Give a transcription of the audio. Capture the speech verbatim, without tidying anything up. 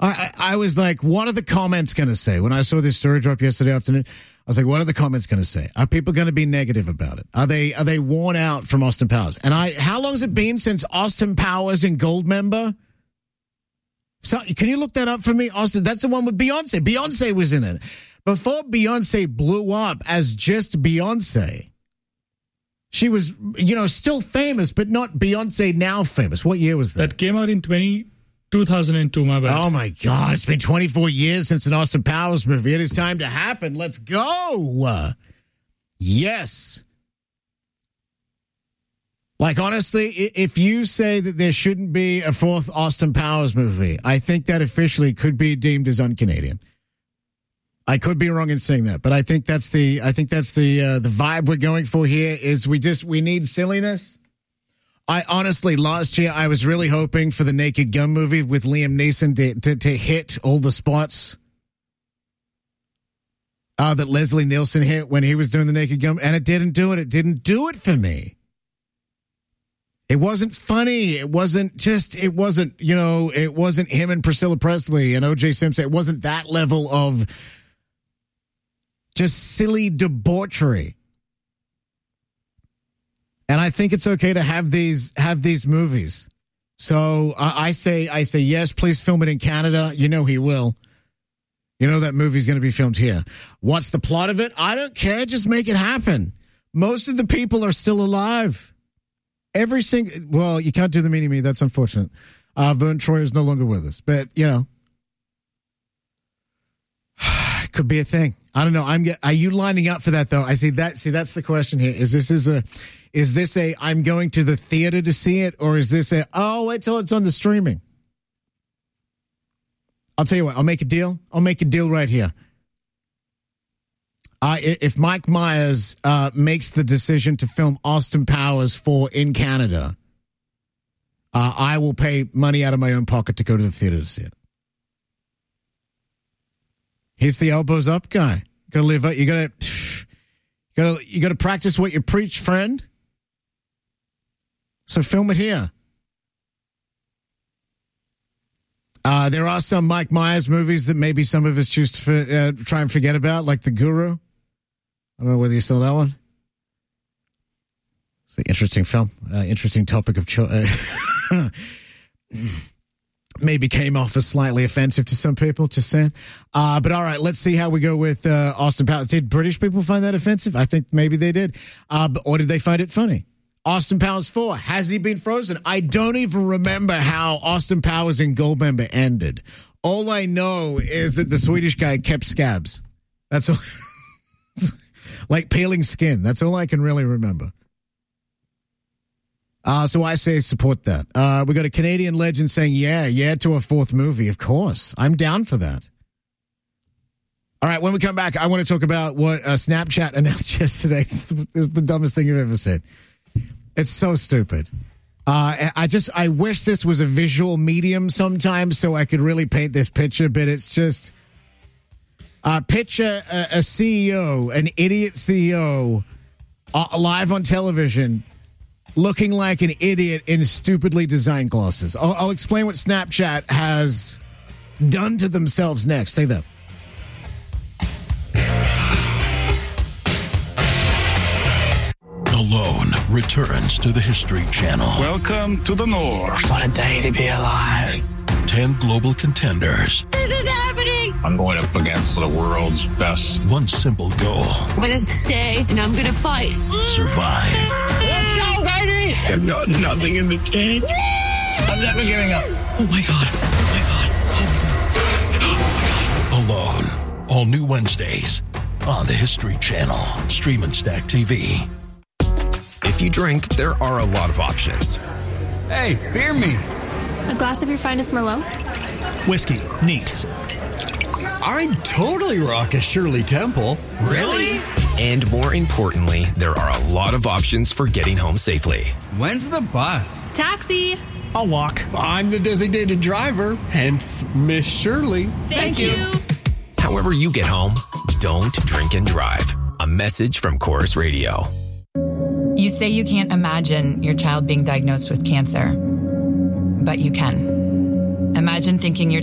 I, I was like, what are the comments going to say? When I saw this story drop yesterday afternoon, I was like, what are the comments going to say? Are people going to be negative about it? Are they are they worn out from Austin Powers? And I, how long has it been since Austin Powers in Goldmember? So, can you look that up for me, Austin? That's the one with Beyonce. Beyonce was in it. Before Beyonce blew up as just Beyonce, she was, you know, still famous, but not Beyonce now famous. What year was that? That came out in twenty, two thousand two, my bad. Oh, my God. It's been twenty-four years since an Austin Powers movie. It is time to happen. Let's go. Yes. Like, honestly, if you say that there shouldn't be a fourth Austin Powers movie, I think that officially could be deemed as un-Canadian. I could be wrong in saying that, but I think that's the I think that's the uh, the vibe we're going for here. Is we just we need silliness. I honestly, last year I was really hoping for the Naked Gun movie with Liam Neeson to to, to hit all the spots uh, that Leslie Nielsen hit when he was doing the Naked Gun, and it didn't do it. It didn't do it for me. It wasn't funny. It wasn't just. It wasn't you know. It wasn't him and Priscilla Presley and O J Simpson. It wasn't that level of just silly debauchery. And I think it's okay to have these have these movies. So I, I say I say yes, please film it in Canada. You know he will. You know that movie's going to be filmed here. What's the plot of it? I don't care. Just make it happen. Most of the people are still alive. Every single well, you can't do the mini me. That's unfortunate. Uh, Vern Troyer is no longer with us, but you know, it could be a thing. I don't know. I'm. Get, are you lining up for that though? I see that. See, that's the question here. Is this is a, is this a I'm going to the theater to see it, or is this a oh wait till it's on the streaming? I'll tell you what. I'll make a deal. I'll make a deal right here. Uh, if Mike Myers uh, makes the decision to film Austin Powers for in Canada, uh, I will pay money out of my own pocket to go to the theater to see it. He's the elbows up guy. You gotta live up. You gotta, you gotta, you gotta practice what you preach, friend. So film it here. Uh, there are some Mike Myers movies that maybe some of us choose to uh, try and forget about, like The Guru. I don't know whether you saw that one. It's an interesting film. Uh, interesting topic of choice. Uh, maybe came off as slightly offensive to some people, just saying. Uh, but all right, let's see how we go with uh, Austin Powers. Did British people find that offensive? I think maybe they did. Uh, or did they find it funny? Austin Powers four, has he been frozen? I don't even remember how Austin Powers in Goldmember ended. All I know is that the Swedish guy kept scabs. That's all. Like peeling skin. That's all I can really remember. Uh, so I say support that. Uh, we got a Canadian legend saying, yeah, yeah to a fourth movie. Of course. I'm down for that. All right, when we come back, I want to talk about what uh, Snapchat announced yesterday. It's the, it's the dumbest thing I've ever said. It's so stupid. Uh, I just, I wish this was a visual medium sometimes so I could really paint this picture, but it's just, uh, picture a, a C E O, an idiot C E O, uh, live on television, looking like an idiot in stupidly designed glasses. I'll, I'll explain what Snapchat has done to themselves next. Stay there. Alone returns to the History Channel. Welcome to the North. What a day to be alive. Ten global contenders. This is happening. I'm going up against the world's best. One simple goal. I'm going to stay and I'm going to fight. Survive. Let's go, baby. I've got nothing in the tank. I'm never giving up. Oh my God. Oh my God. Oh my God. Alone. All new Wednesdays on the History Channel. Stream and Stack T V. If you drink, there are a lot of options. Hey, beer me. A glass of your finest Merlot? Whiskey. Neat. I'd totally rock a Shirley Temple. Really? And more importantly, there are a lot of options for getting home safely. When's the bus? Taxi. I'll walk. I'm the designated driver, hence Miss Shirley. Thank, Thank you. you. However you get home, don't drink and drive. A message from Chorus Radio. You say you can't imagine your child being diagnosed with cancer, but you can. Imagine thinking your